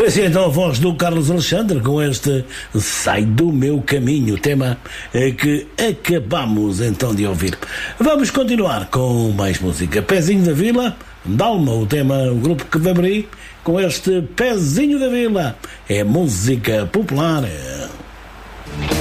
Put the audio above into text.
Pois é, então a voz do Carlos Alexandre com este Sai do Meu Caminho, tema que acabamos então de ouvir. Vamos continuar com mais música. Pezinho da Vila, Dalma, o tema, o grupo que vai abrir com este Pezinho da Vila. É música popular.